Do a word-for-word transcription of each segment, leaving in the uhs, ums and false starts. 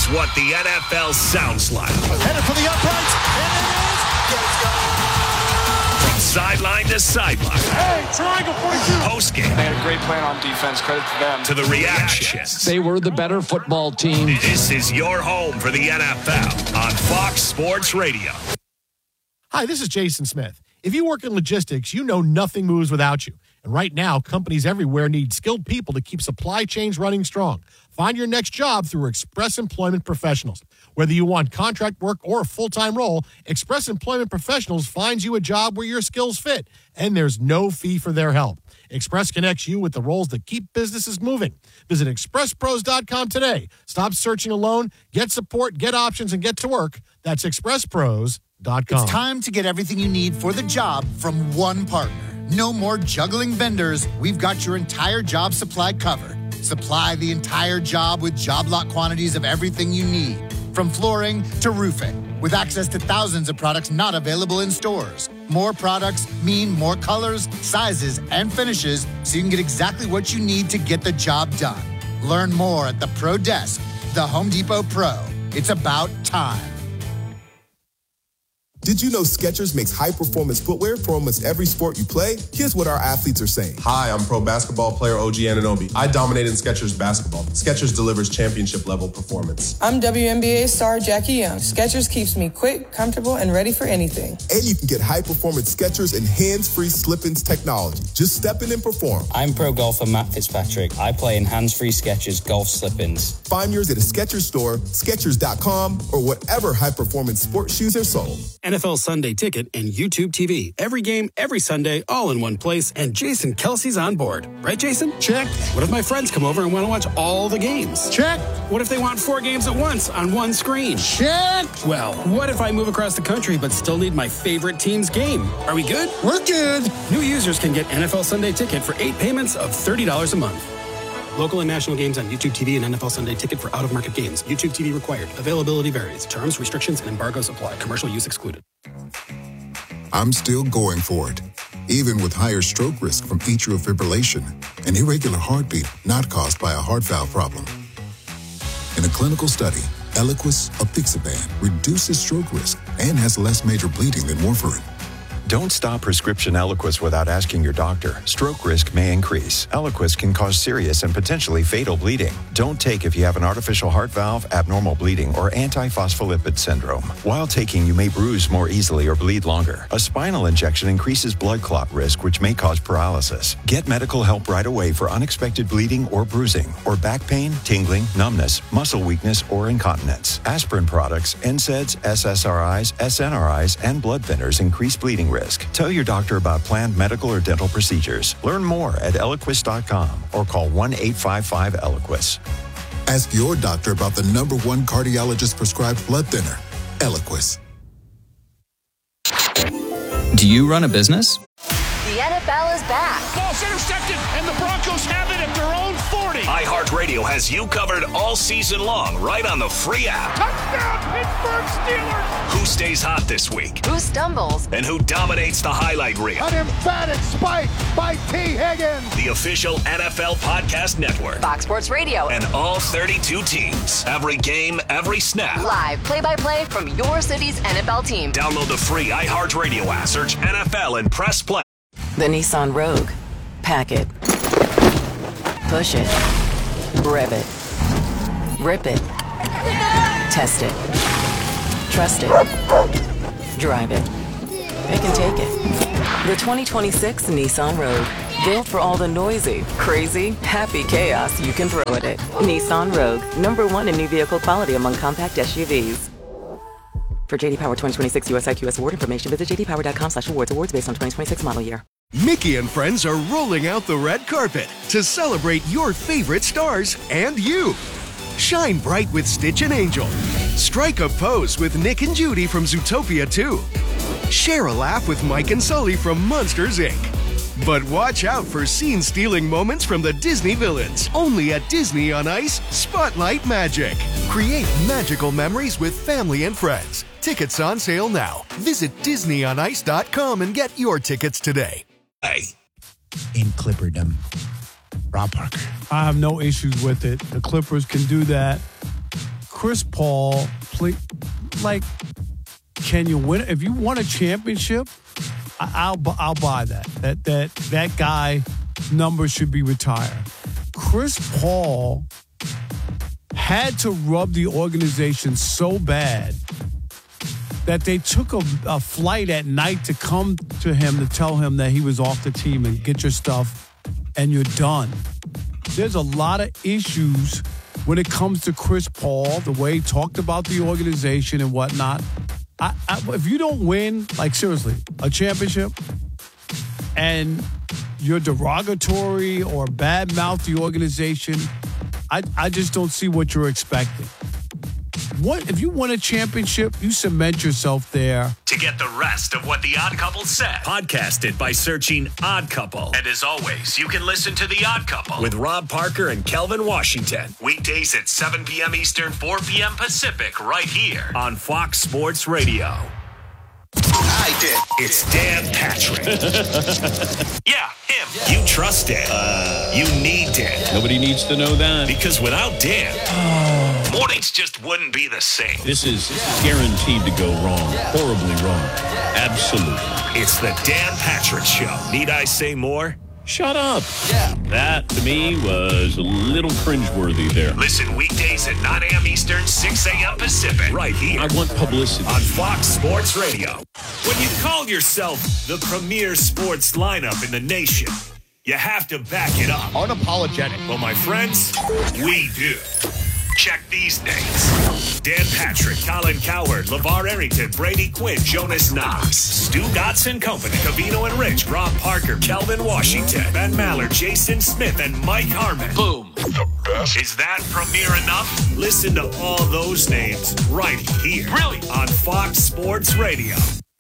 is what the N F L sounds like. Headed for the uprights, and it is. Let's go! From sideline to sideline. Hey, triangle forty-two. Postgame. They had a great plan on defense. Credit to them. To the reactions. They were the better football team. This is your home for the N F L on Fox Sports Radio. Hi, this is Jason Smith. If you work in logistics, you know nothing moves without you. And right now, companies everywhere need skilled people to keep supply chains running strong. Find your next job through Express Employment Professionals. Whether you want contract work or a full-time role, Express Employment Professionals finds you a job where your skills fit, and there's no fee for their help. Express connects you with the roles that keep businesses moving. Visit express pros dot com today. Stop searching alone. Get support, get options, and get to work. That's express pros dot com. It's time to get everything you need for the job from one partner. No more juggling vendors. We've got your entire job supply covered. Supply the entire job with job lot quantities of everything you need, from flooring to roofing, with access to thousands of products not available in stores. More products mean more colors, sizes, and finishes, so you can get exactly what you need to get the job done. Learn more at the Pro Desk, the Home Depot Pro. It's about time. Did you know Skechers makes high-performance footwear for almost every sport you play? Here's what our athletes are saying. Hi, I'm pro basketball player O G Anunoby. I dominate in Skechers basketball. Skechers delivers championship-level performance. I'm W N B A star Jackie Young. Skechers keeps me quick, comfortable, and ready for anything. And you can get high-performance Skechers and hands-free slip-ins technology. Just step in and perform. I'm pro golfer Matt Fitzpatrick. I play in hands-free Skechers golf slip-ins. Find yours at a Skechers store, Skechers dot com, or whatever high-performance sports shoes are sold. N F L Sunday Ticket and YouTube T V. Every game, every Sunday, all in one place, and Jason Kelsey's on board. Right, Jason? Check. What if my friends come over and want to watch all the games? Check. What if they want four games at once on one screen? Check. Well, what if I move across the country but still need my favorite team's game? Are we good? We're good. New users can get N F L Sunday Ticket for eight payments of thirty dollars a month. Local and national games on YouTube T V and N F L Sunday Ticket for out-of-market games. YouTube T V required. Availability varies. Terms, restrictions, and embargoes apply. Commercial use excluded. I'm still going for it, even with higher stroke risk from atrial fibrillation, an irregular heartbeat not caused by a heart valve problem. In a clinical study, Eliquis apixaban reduces stroke risk and has less major bleeding than warfarin. Don't stop prescription Eliquis without asking your doctor. Stroke risk may increase. Eliquis can cause serious and potentially fatal bleeding. Don't take if you have an artificial heart valve, abnormal bleeding, or antiphospholipid syndrome. While taking, you may bruise more easily or bleed longer. A spinal injection increases blood clot risk, which may cause paralysis. Get medical help right away for unexpected bleeding or bruising, or back pain, tingling, numbness, muscle weakness, or incontinence. Aspirin products, N SAIDs, S S R Is, S N R Is, and blood thinners increase bleeding risk. Tell your doctor about planned medical or dental procedures. Learn more at Eliquis dot com or call one eight five five Eliquis. Ask your doctor about the number one cardiologist prescribed blood thinner, Eliquis. Do you run a business? The N F L is back. Ball's intercepted, and the Broncos have it at their own forty. iHeartRadio has you covered all season long right on the free app. Touchdown, Pittsburgh Steelers. Who stays hot this week? Who stumbles? And who dominates the highlight reel? An emphatic spike by T. Higgins. The official N F L Podcast Network. Fox Sports Radio. And all thirty-two teams. Every game, every snap. Live play-by-play from your city's N F L team. Download the free iHeartRadio app. Search N F L and press play. The Nissan Rogue. Pack it. Push it. Rev it. Rip it. Test it. Trust it. Drive it. Pick and take it. The twenty twenty-six Nissan Rogue. Built for all the noisy, crazy, happy chaos you can throw at it. Nissan Rogue. Number one in new vehicle quality among compact S U Vs. For J D Power twenty twenty-six U S I Q S award information, visit j d power dot com slash awards. Awards based on twenty twenty-six model year. Mickey and friends are rolling out the red carpet to celebrate your favorite stars and you. Shine bright with Stitch and Angel. Strike a pose with Nick and Judy from Zootopia two. Share a laugh with Mike and Sully from Monsters, Incorporated. But watch out for scene-stealing moments from the Disney villains. Only at Disney on Ice, Spotlight Magic. Create magical memories with family and friends. Tickets on sale now. Visit disney on ice dot com and get your tickets today. Hey. In Clipperdom. Rob Parker. I have no issues with it. The Clippers can do that. Chris Paul play, like, can you win? If you won a championship, I, I'll I'll buy that. That that that guy number should be retired. Chris Paul had to rub the organization so bad that they took a, a flight at night to come to him to tell him that he was off the team and get your stuff and you're done. There's a lot of issues when it comes to Chris Paul, the way he talked about the organization and whatnot. I, I, if you don't win, like seriously, a championship and you're derogatory or badmouth the organization, I, I just don't see what you're expecting. What if you win a championship, you cement yourself there. To get the rest of what The Odd Couple said, podcast it by searching Odd Couple. And as always, you can listen to The Odd Couple with Rob Parker and Kelvin Washington. Weekdays at seven p.m. Eastern, four p.m. Pacific, right here on Fox Sports Radio. I did. It's Dan Patrick. Yeah, him. You trust Dan. Uh, you need Dan. Nobody needs to know that. Because without Dan, oh. mornings just wouldn't be the same. This is guaranteed to go wrong. Horribly wrong. Absolutely. It's the Dan Patrick Show. Need I say more? Shut up. Yeah. That, to me, was a little cringeworthy there. Listen weekdays at nine a.m. Eastern, six a.m. Pacific. Right here. I want publicity. On Fox Sports Radio. When you call yourself the premier sports lineup in the nation, you have to back it up. Unapologetic. Well, my friends, we do. Check these names. Dan Patrick, Colin Cowherd, LeVar Arrington, Brady Quinn, Jonas Knox, Stu Gotson Company, Covino and Rich, Rob Parker, Kelvin Washington, Ben Maller, Jason Smith, and Mike Harmon. Boom. The best. Is that premier enough? Listen to all those names right here. Really? On Fox Sports Radio.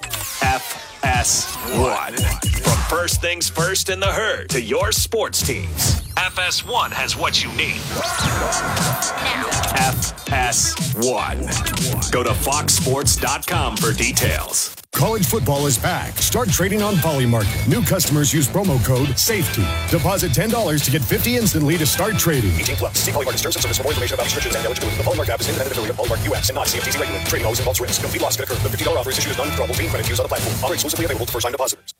F S one. From first things first in the herd to your sports teams, F S one has what you need. F S one. Go to fox sports dot com for details. College football is back. Start trading on Polymarket. New customers use promo code SAFETY. Deposit ten dollars to get fifty dollars instantly to start trading. eighteen plus. See Polymarket terms and service for more information about restrictions and eligibility. The Polymarket app is an independent affiliate of Polymarket U S and not C F T C regulated. Trading always involves risk. Complete loss can occur. The fifty dollars offer is issued as non-withdrawable fee credit used on the platform. Offer exclusively available to first-time depositors.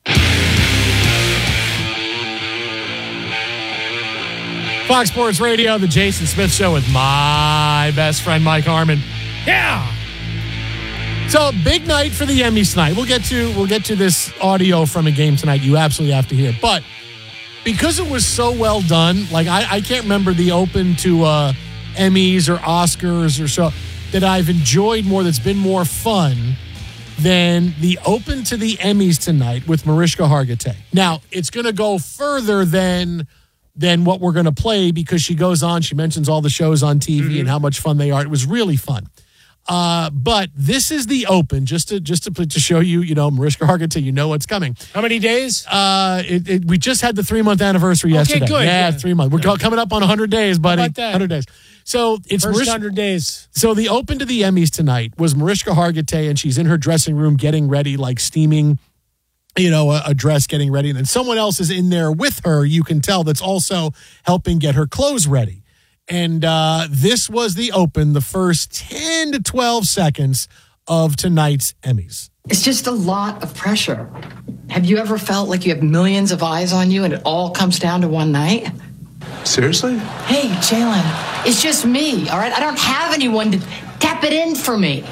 Fox Sports Radio, the Jason Smith Show with my best friend Mike Harmon. Yeah. So big night for the Emmys tonight. We'll get to we'll get to this audio from a game tonight. You absolutely have to hear. But because it was so well done, like I, I can't remember the open to uh, Emmys or Oscars or so that I've enjoyed more. That's been more fun than the open to the Emmys tonight with Mariska Hargitay. Now it's going to go further than. than what we're going to play because she goes on, she mentions all the shows on T V mm-hmm. and how much fun they are. It was really fun. Uh, but this is the open, just to just to, to show you, you know, Mariska Hargitay, you know what's coming. How many days? Uh, it, it, we just had the three-month anniversary okay, yesterday. Good, yeah, yeah, three months. We're yeah. coming up on one hundred days, buddy. How about that? one hundred days. So it's First Mariska, one hundred days. So the open to the Emmys tonight was Mariska Hargitay, and she's in her dressing room getting ready, like steaming, you know, a, a dress, getting ready. And then someone else is in there with her, you can tell, that's also helping get her clothes ready. And uh, this was the open, the first ten to twelve seconds of tonight's Emmys. It's just a lot of pressure. Have you ever felt like you have millions of eyes on you and it all comes down to one night? Seriously? Hey, Jalen, it's just me, all right? I don't have anyone to tap it in for me.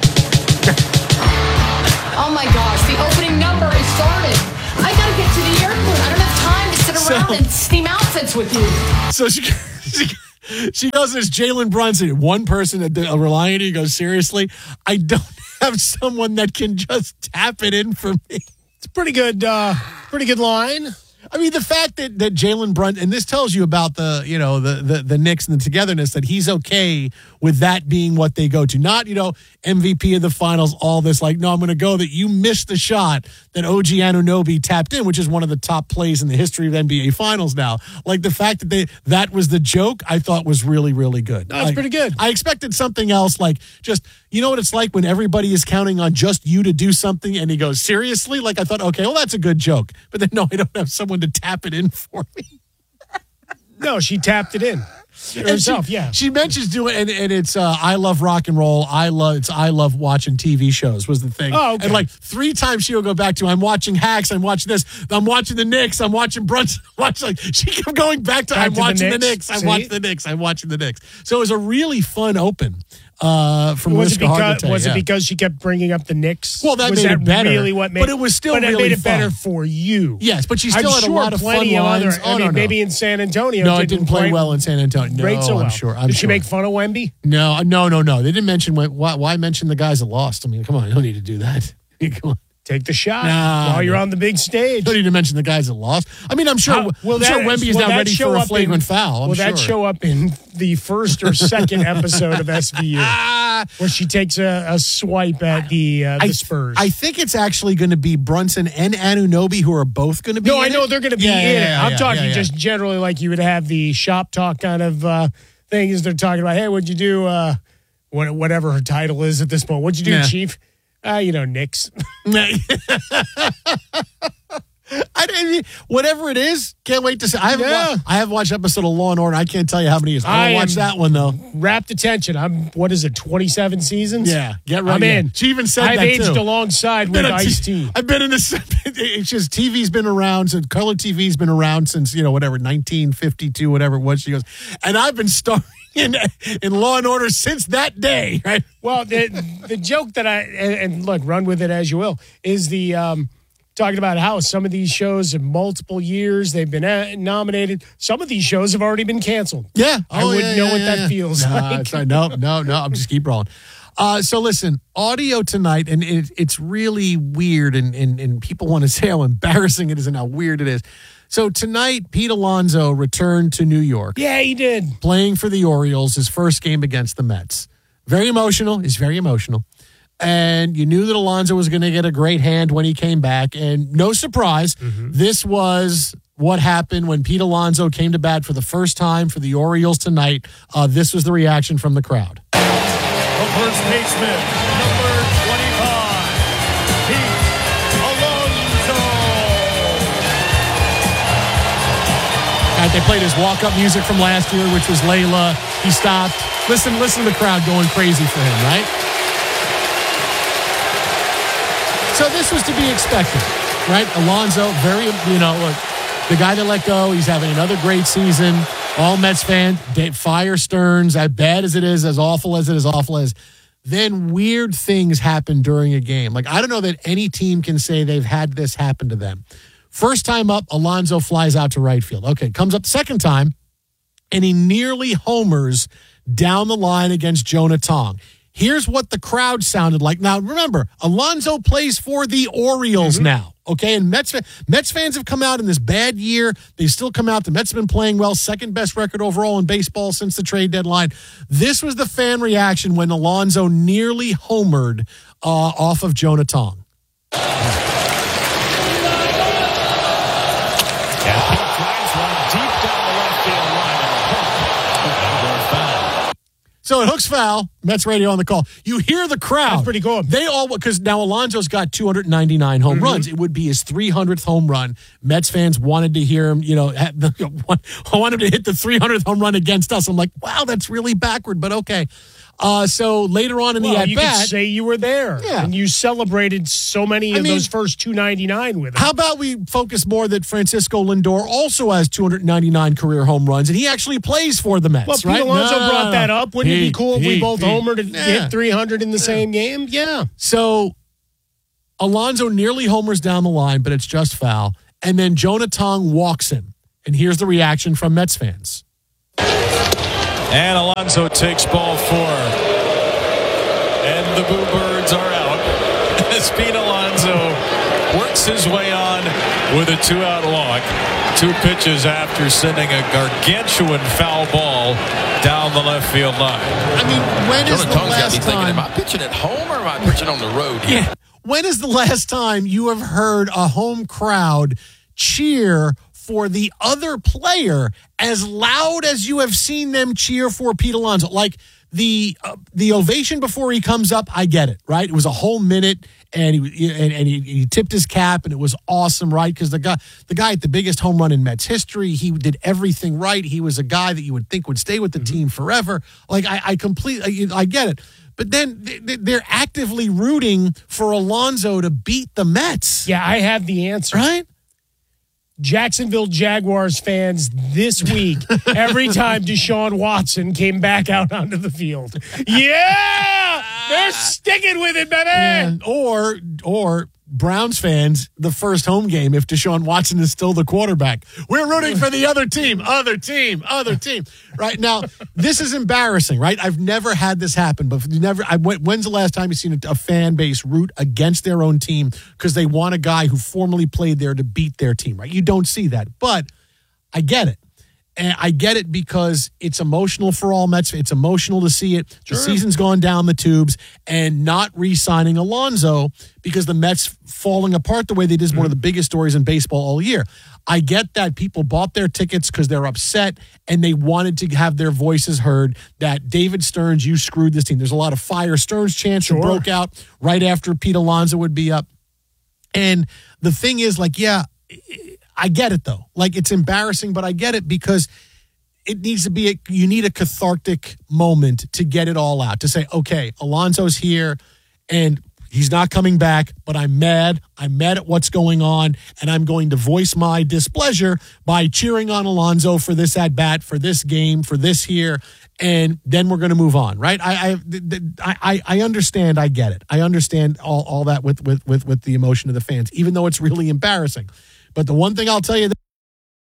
Oh my gosh, the opening number is started. I gotta get to the airport. I don't have time to sit around so, and steam outfits with you. So she she, she goes, there's Jalen Brunson, one person at the Reliant, he goes, seriously, I don't have someone that can just tap it in for me. It's a pretty good, uh, pretty good line. I mean, the fact that, that Jalen Brunson, and this tells you about the, you know, the, the the Knicks and the togetherness, that he's okay with that being what they go to. Not, you know, M V P of the finals, all this, like, no, I'm going to go that you missed the shot that O G Anunoby tapped in, which is one of the top plays in the history of N B A finals now. Like, the fact that they that was the joke, I thought was really, really good. That's like, pretty good. I expected something else, like, just, you know what it's like when everybody is counting on just you to do something, and he goes, seriously? Like, I thought, okay, well, that's a good joke. But then, no, I don't have someone to tap it in for me. No, she tapped it in. herself. She, yeah, she mentions doing, and, and it's uh, I love rock and roll. I love it's I love watching T V shows was the thing. Oh, okay. And like three times she'll go back to I'm watching Hacks. I'm watching this. I'm watching the Knicks. I'm watching Brunson. Watch like she kept going back to Back I'm to the watching the Knicks. Knicks. I'm See? watching the Knicks. I'm watching the Knicks. So it was a really fun open. Uh, from was it Liska because Hargitay, was yeah. it because she kept bringing up the Knicks? Well, that was made that it better. really what made But it was still but it really made it better fun. for you. Yes, but she I'm still had sure a lot of plenty fun of lines. other. Oh, I no, mean, no. maybe in San Antonio. No, it didn't play well in San Antonio. No, Great so well. I'm sure. I'm Did she sure. make fun of Wemby? No, no, no, no. They didn't mention why. Why mention the guys that lost? I mean, come on, you don't need to do that. Come on. Take the shot Nah, while you're no. on the big stage. Don't need to mention the guys that lost. I mean, I'm sure. How- will I'm sure that- Wemby is will now that ready show for a up flagrant in- foul. I'm will sure. that show up in the first or second episode of S V U, where she takes a, a swipe at the uh, the I, Spurs? I think it's actually going to be Brunson and Anunoby who are both going to be. no, in I know it. they're going to be Yeah, in yeah, it. yeah, I'm yeah, talking yeah, yeah. just generally like you would have the shop talk kind of uh, thing. Is they're talking about, hey, what'd you do? Uh, what, whatever her title is at this point. What'd you do, Yeah. Chief? Uh, you know, Knicks. I didn't, whatever it is, can't wait to see. I haven't, Yeah. wa- I haven't watched episode of Law and Order. I can't tell you how many years. I I haven't watched am- that one though. Rapt attention. I'm. What is it? twenty-seven seasons. Yeah, get right. I'm yeah. in. She even said I've that aged too. alongside with Been on Ice T- T. I've been in this. It's just T V's been around since color T V's been around since you know whatever nineteen fifty-two, whatever it was. She goes, and I've been starring in, in Law and Order since that day. Right. Well, the the joke that I and, and look, run with it as you will, is the um, talking about how some of these shows have multiple years they've been uh, nominated. Some of these shows have already been canceled. Yeah, I Oh, wouldn't yeah, know yeah, what yeah, that yeah. feels Nah, like. it's all right. No, no, no. I'm just keep rolling. Uh, so listen, audio tonight, and it, it's really weird, and, and and people want to say how embarrassing it is and how weird it is. So tonight, Pete Alonso returned to New York. Yeah, he did. Playing for the Orioles, his first game against the Mets. Very emotional. He's very emotional. And you knew that Alonso was going to get a great hand when he came back. And no surprise, Mm-hmm. this was what happened when Pete Alonso came to bat for the first time for the Orioles tonight. Uh, this was the reaction from the crowd. The first baseman, number twenty-five, Pete Alonso. All right, they played his walk-up music from last year, which was Layla. He stopped. Listen, listen to the crowd going crazy for him, right? So this was to be expected, right? Alonso, very, you know, look, the guy that let go, he's having another great season. All Mets fans, they fire Stearns, as bad as it is, as awful as it is, awful as. Then weird things happen during a game. Like, I don't know that any team can say they've had this happen to them. First time up, Alonso flies out to right field. Okay, comes up the second time, and he nearly homers down the line against Jonah Tong. Here's what the crowd sounded like. Now, remember, Alonso plays for the Orioles Mm-hmm. now, okay? And Mets, Mets fans have come out in this bad year. They still come out. The Mets have been playing well, second best record overall in baseball since the trade deadline. This was the fan reaction when Alonso nearly homered uh, off of Jonah Tong. So it hooks foul. Mets radio on the call. You hear the crowd. That's pretty cool. They all, because now Alonso's got two hundred ninety-nine home Mm-hmm. runs. It would be his three hundredth home run. Mets fans wanted to hear him, you know, had the, I want him to hit the three hundredth home run against us. I'm like, wow, that's really backward, but okay. Uh, so later on in Well, the you could at-bat. say you were there. Yeah. And you celebrated so many I of mean, those first two ninety-nine with him. How about we focus more that Francisco Lindor also has two hundred ninety-nine career home runs, and he actually plays for the Mets, Well, Pete right? Alonso No, no, no, brought no. that up. Wouldn't it be Pete, cool if we Pete, both Pete. homered and Yeah. hit three hundred in the same game? Yeah. So Alonso nearly homers down the line, but it's just foul. And then Jonah Tong walks him. And here's the reaction from Mets fans. And Alonso takes ball four. And the Boo Birds are out. As Pete Alonso works his way on with a two-out walk. Two pitches after sending a gargantuan foul ball down the left field line. I mean, when is Jonah the Tong's got to last be thinking, time? am I pitching at home or am I pitching on the road here? Yeah. When is the last time you have heard a home crowd cheer for the other player as loud as you have seen them cheer for Pete Alonso? Like, the uh, the ovation before he comes up, I get it, right? It was a whole minute, and he and, and he, he tipped his cap, and it was awesome, right? Because the guy, the guy at the biggest home run in Mets history, he did everything right. He was a guy that you would think would stay with the mm-hmm. team forever. Like I, I completely, I get it. But then they're actively rooting for Alonso to beat the Mets. Yeah, I have the answer. Right? Jacksonville Jaguars fans this week, every time Deshaun Watson came back out onto the field. Yeah! They're sticking with it, baby! Yeah. Or, or Browns fans, the first home game, if Deshaun Watson is still the quarterback. We're rooting for the other team, other team, other team. Right now, this is embarrassing, right? I've never had this happen, but never. I, when's the last time you've seen a, a fan base root against their own team because they want a guy who formerly played there to beat their team, right? You don't see that, but I get it. And I get it because it's emotional for all Mets. It's emotional to see it. Sure. The season's gone down the tubes, and not re-signing Alonso because the Mets falling apart the way they did is mm-hmm. one of the biggest stories in baseball all year. I get that people bought their tickets because they're upset and they wanted to have their voices heard that David Stearns, you screwed this team. There's a lot of fire Stearns chants sure. that broke out right after Pete Alonso would be up. And the thing is, like, yeah, I get it, though. Like, it's embarrassing, but I get it because it needs to be, a, you need a cathartic moment to get it all out, to say, okay, Alonso's here, and he's not coming back, but I'm mad. I'm mad at what's going on, and I'm going to voice my displeasure by cheering on Alonso for this at-bat, for this game, for this here, and then we're going to move on, right? I I, I I understand. I get it. I understand all, all that with, with, with, with the emotion of the fans, even though it's really embarrassing. But the one thing I'll tell you